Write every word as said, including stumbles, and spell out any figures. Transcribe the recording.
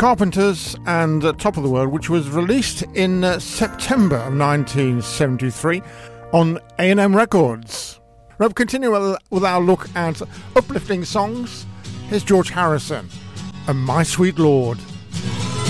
Carpenters and uh, Top of the World, which was released in uh, September of nineteen seventy-three on A and M Records. We'll continue with our look at uplifting songs. Here's George Harrison and My Sweet Lord.